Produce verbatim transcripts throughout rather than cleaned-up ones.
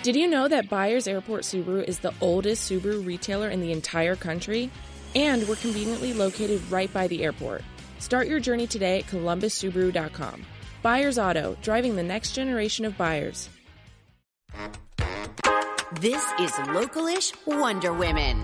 Did you know that Byers Airport Subaru is the oldest Subaru retailer in the entire country? And we're conveniently located right by the airport. Start your journey today at columbus subaru dot com. Byers Auto, driving the next generation of buyers. This is Local-ish Wonder Women.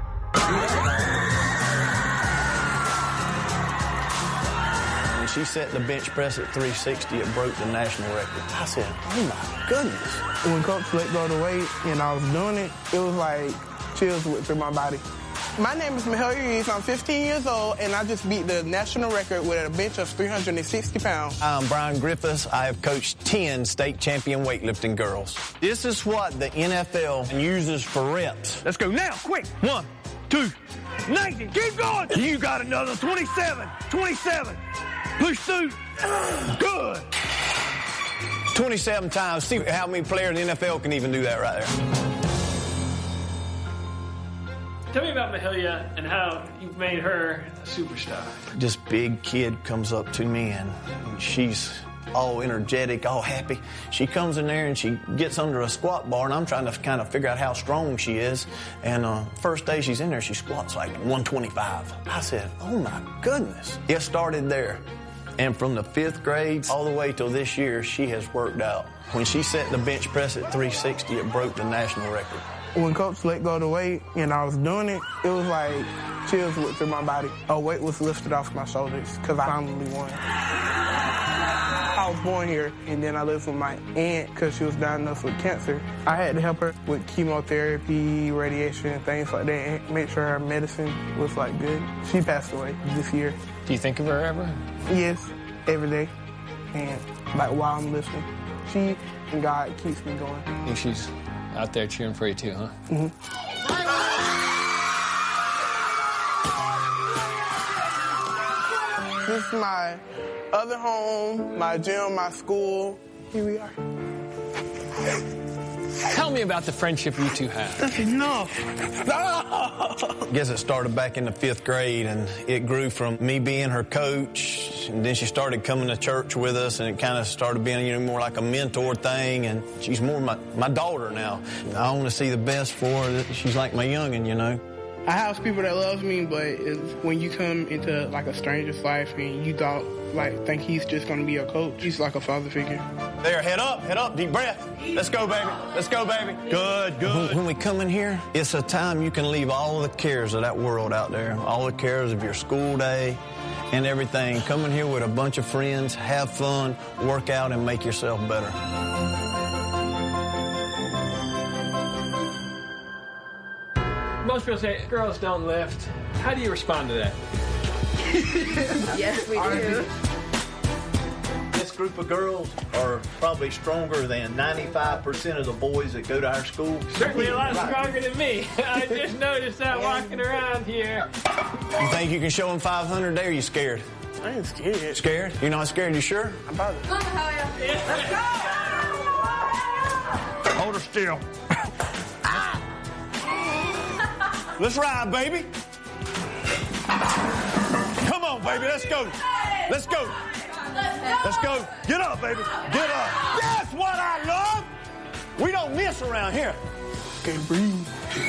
When she set the bench press at three sixty, it broke the national record. I said, oh my goodness. When Coach let go of the weight and I was doing it, it was like chills went through my body. My name is Mahalia Reeves. I'm fifteen years old, and I just beat the national record with a bench of three hundred sixty pounds. I'm Brian Griffiths. I have coached ten state champion weightlifting girls. This is what the N F L uses for reps. Let's go now, quick. One, two, Nathan, keep going. You got another twenty-seven, twenty-seven. Push through. Good. twenty-seven times. See how many players in the N F L can even do that right there. Tell me about Mahalia and how you've made her a superstar. This big kid comes up to me, and she's all energetic, all happy. She comes in there and she gets under a squat bar, and I'm trying to kind of figure out how strong she is. And uh, first day she's in there, she squats like one twenty-five. I said, oh my goodness. It started there. And from the fifth grade all the way till this year, she has worked out. When she set the bench press at three sixty, it broke the national record. When Coach let go of the weight and I was doing it, it was like chills went through my body. A weight was lifted off my shoulders because I finally won. I was born here, and then I lived with my aunt because she was diagnosed with cancer. I had to help her with chemotherapy, radiation, things like that, and make sure her medicine was like good. She passed away this year. Do you think of her ever? Yes, every day, and like while I'm listening. She and God keeps me going. I think she's out there cheering for you too, huh? Mm-hmm. This is my other home, my gym, my school. Here we are. Tell me about the friendship you two have. That's enough. I guess it started back in the fifth grade, and it grew from me being her coach, and then she started coming to church with us, and it kind of started being, you know, more like a mentor thing, and she's more my, my daughter now. I want to see the best for her. She's like my youngin', you know. I have people that love me, but it's when you come into like a stranger's life and you don't like think he's just going to be a coach, he's like a father figure. There, head up, head up, deep breath. Let's go, baby. Let's go, baby. Good, good. When we come in here, it's a time you can leave all the cares of that world out there, all the cares of your school day and everything. Come in here with a bunch of friends, have fun, work out, and make yourself better. Most people say girls don't lift. How do you respond to that? Yes, we do. This group of girls are probably stronger than ninety-five percent of the boys that go to our school. Certainly a lot stronger than me. I just noticed that walking around here. You think you can show them five hundred there, or you scared? I ain't scared. Scared? You're not scared, you sure? I'm about it. Come on, Mahalia. Hold her still. Let's ride, baby. Come on, baby. Let's go. Let's go. Let's go. Get up, baby. Get up. That's what I love. We don't miss around here. Can't breathe.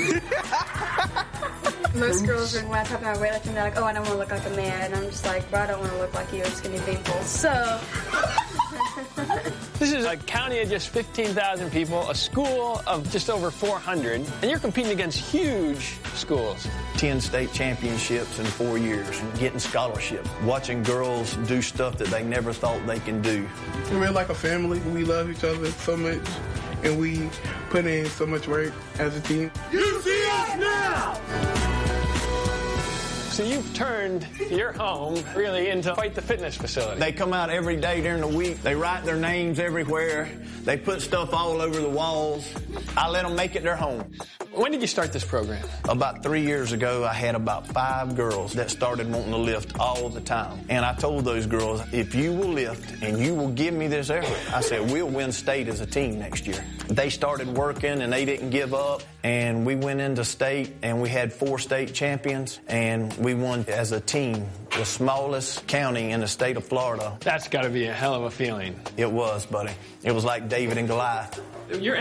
Most girls, when I talk about weightlifting, they're like, oh, I don't want to look like a man. And I'm just like, bro, I don't want to look like you. I'm skinny people. So... This is a county of just fifteen thousand people, a school of just over four hundred, and you're competing against huge schools. ten state championships in four years and getting scholarships. Watching girls do stuff that they never thought they can do. We're like a family. We love each other so much, and we put in so much work as a team. You see us now! So you've turned your home really into quite the fitness facility. They come out every day during the week. They write their names everywhere. They put stuff all over the walls. I let them make it their home. When did you start this program? About three years ago, I had about five girls that started wanting to lift all the time. And I told those girls, if you will lift and you will give me this effort, I said, we'll win state as a team next year. They started working and they didn't give up. And we went into state and we had four state champions. And we won as a team, the smallest county in the state of Florida. That's got to be a hell of a feeling. It was, buddy. It was like David and Goliath. Your